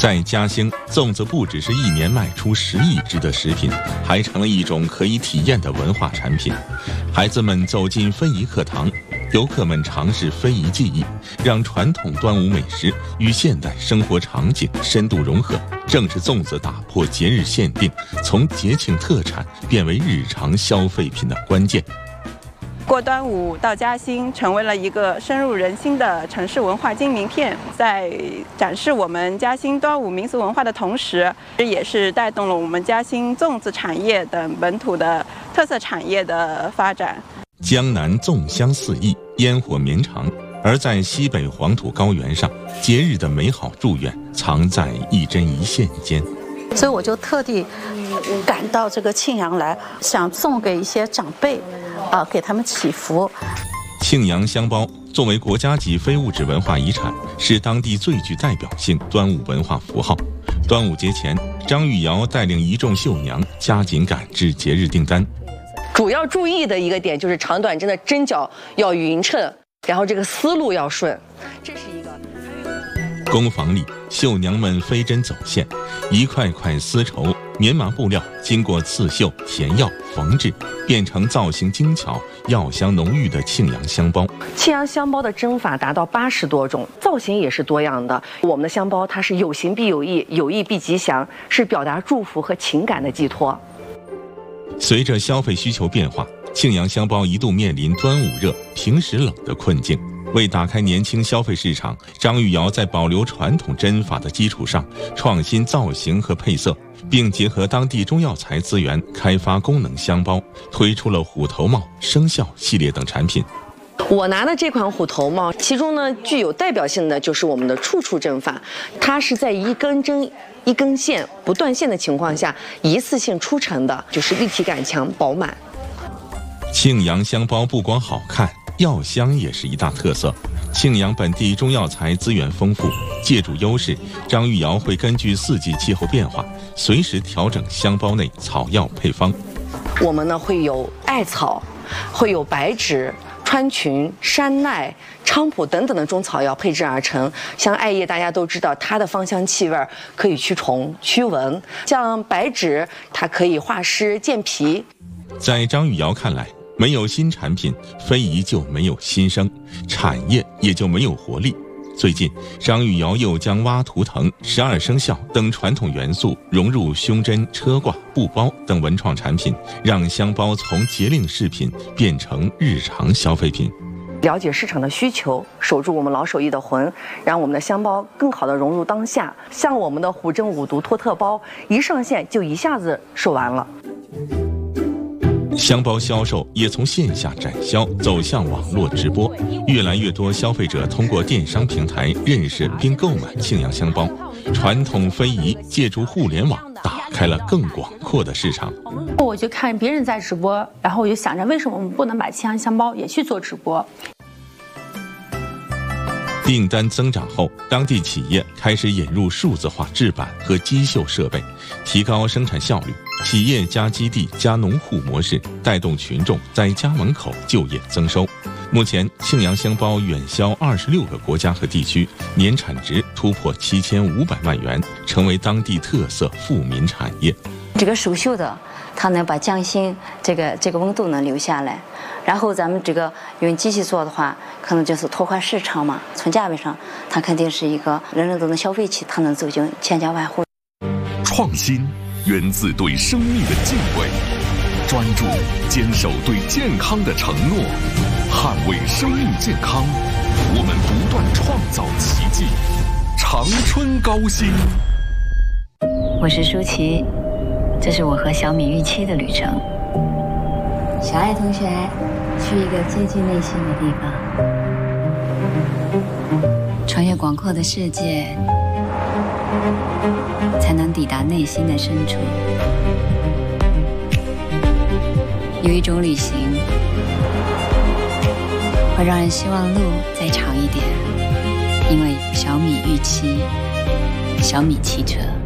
在嘉兴，粽子不只是一年卖出10亿只的食品，还成了一种可以体验的文化产品。孩子们走进非遗课堂，游客们尝试非遗技艺，让传统端午美食与现代生活场景深度融合，正是粽子打破节日限定，从节庆特产变为日常消费品的关键。 过端午到嘉兴成为了一个深入人心的城市文化金名片，在展示我们嘉兴端午民俗文化的同时，也是带动了我们嘉兴粽子产业等本土的特色产业的发展。 江南粽香四溢，烟火绵长，而在西北黄土高原上，节日的美好祝愿藏在一针一线间。 所以我就特地赶到这个庆阳来，想送给一些长辈给他们祈福。 庆阳香包作为国家级非物质文化遗产，是当地最具代表性端午文化符号。端午节前，张玉瑶带领一众绣娘加紧赶制节日订单。 主要注意的一个点就是长短针的针脚要匀称，然后这个丝路要顺，这是一个。 工坊里，绣娘们飞针走线，一块块丝绸、棉麻布料经过刺绣、填药、缝制，变成造型精巧、药香浓郁的庆阳香包。 庆阳香包的针法达到80多种，造型也是多样的。我们的香包它是有形必有意，有意必吉祥，是表达祝福和情感的寄托。 随着消费需求变化，庆阳香包一度面临端午热、平时冷的困境。为打开年轻消费市场，张玉瑶在保留传统针法的基础上，创新造型和配色，并结合当地中药材资源，开发功能香包，推出了虎头帽、生肖系列等产品。 我拿的这款虎头帽，其中呢具有代表性的就是我们的处处针法，它是在一根针、一根线不断线的情况下，一次性出成的，就是立体感强、饱满。 庆阳香包不光好看，药香也是一大特色。庆阳本地中药材资源丰富，借助优势，张玉瑶会根据4季气候变化，随时调整香包内草药配方。 我们呢会有艾草，会有白芷、川芩、山奈、菖蒲等等的中草药配制而成。像艾叶大家都知道，它的芳香气味可以驱虫驱蚊，像白芷它可以化湿健脾。 在张玉瑶看来，没有新产品，非遗就没有新生，产业也就没有活力。最近，张玉瑶又将蛙图腾、12生肖等传统元素融入胸针、车挂、布包等文创产品，让香包从节令饰品变成日常消费品。 了解市场的需求，守住我们老手艺的魂，让我们的香包更好地融入当下。像我们的虎针5毒托特包，一上线就一下子售完了。 香包销售也从线下展销走向网络直播，越来越多消费者通过电商平台认识并购买庆阳香包。传统非遗借助互联网打开了更广阔的市场。 我就看别人在直播，然后我就想着为什么我们不能把庆阳香包也去做直播。 订单增长后，当地企业开始引入数字化制版和机绣设备，提高生产效率。企业加基地加农户模式，带动群众在家门口就业增收。目前，庆阳香包远销26个国家和地区，年产值突破7500万元，成为当地特色富民产业。 这个手绣的，它能把匠心这个温度能留下来。然后咱们这个用机器做的话，可能就是拓宽市场嘛。从价位上，它肯定是一个人人都能消费起，它能走进千家万户。 创新源自对生命的敬畏，专注坚守对健康的承诺，捍卫生命健康。我们不断创造奇迹，长春高新。 我是舒淇，这是我和小米预期的旅程。小爱同学，去一个接近内心的地方，穿越广阔的世界，才能抵达内心的深处。有一种旅行，会让人希望路再长一点，因为有小米预期，小米汽车。